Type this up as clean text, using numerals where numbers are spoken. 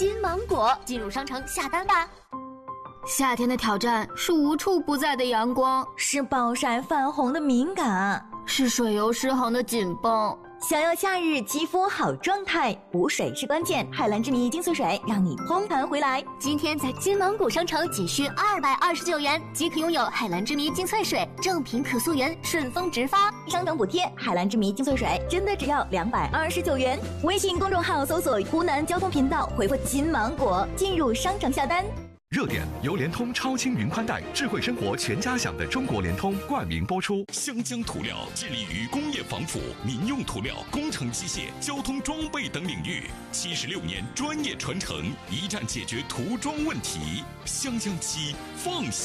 金芒果，进入商城下单吧。 夏天的挑战是无处不在的阳光， 是暴晒泛红的敏感， 是水油失衡的紧绷。 想要夏日肌肤好状态，补水是关键。海蓝之谜精粹水让你通弹回来。 今天在金芒果商城仅需229元即可拥有海蓝之谜精粹水，正品可溯源，顺丰直发， 商城补贴。海蓝之谜精粹水真的只要229元。微信公众号搜索湖南交通频道，回复金芒果进入商城下单。 热点由联通超轻云宽带，智慧生活全家享的中国联通冠名播出。 湘江涂料致力于工业防腐、民用涂料、工程机械、交通装备等领域，76年专业传承，一站解决涂装问题。湘江漆放心。